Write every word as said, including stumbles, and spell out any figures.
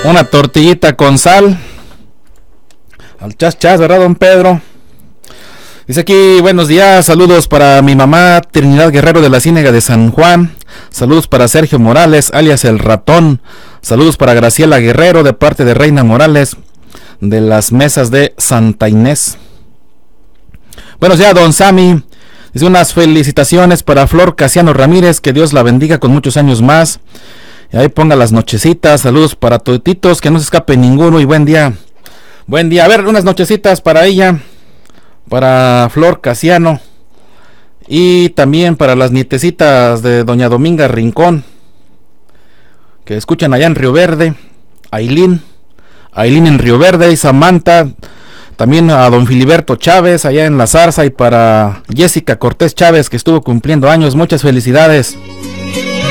Una tortillita con sal. Al chas chas, ¿verdad, don Pedro? Dice aquí, buenos días, saludos para mi mamá Trinidad Guerrero de la Ciénega de San Juan. Saludos para Sergio Morales, alias El Ratón. Saludos para Graciela Guerrero de parte de Reina Morales de las mesas de Santa Inés. Buenos días, don Sammy. Dice unas felicitaciones para Flor Casiano Ramírez, que Dios la bendiga con muchos años más. Y ahí ponga las nochecitas. Saludos para toditos, que no se escape ninguno y buen día. Buen día. A ver, unas nochecitas para ella, para Flor Casiano y también para las nietecitas de doña Dominga Rincón, que escuchan allá en Río Verde. Ailín, Ailín en Río Verde y Samantha. También a don Filiberto Chávez allá en La Zarza y para Jessica Cortés Chávez, que estuvo cumpliendo años. Muchas felicidades.